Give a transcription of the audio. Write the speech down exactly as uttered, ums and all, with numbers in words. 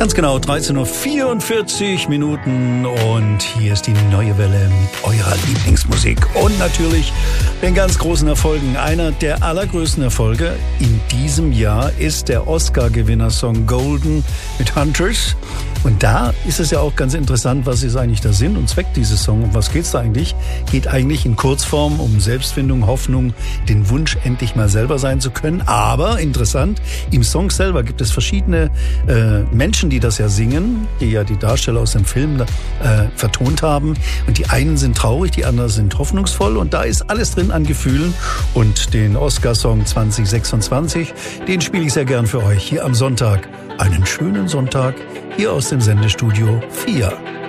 Ganz genau, dreizehn Uhr vierundvierzig Minuten und hier ist die neue Welle mit eurer Lieblingsmusik und natürlich den ganz großen Erfolgen. Einer der allergrößten Erfolge in diesem Jahr ist der Oscar-Gewinner-Song Golden mit Hunters. Und da ist es ja auch ganz interessant, was ist eigentlich der Sinn und Zweck dieses Songs. Um was geht's da eigentlich? Geht eigentlich in Kurzform um Selbstfindung, Hoffnung, den Wunsch, endlich mal selber sein zu können. Aber interessant, im Song selber gibt es verschiedene äh, Menschen, die das ja singen, die ja die Darsteller aus dem Film äh, vertont haben. Und die einen sind traurig, die anderen sind hoffnungsvoll. Und da ist alles drin an Gefühlen. Und den Oscar-Song zwanzig sechsundzwanzig, den spiele ich sehr gern für euch hier am Sonntag. Einen schönen Sonntag hier aus dem Sendestudio vier.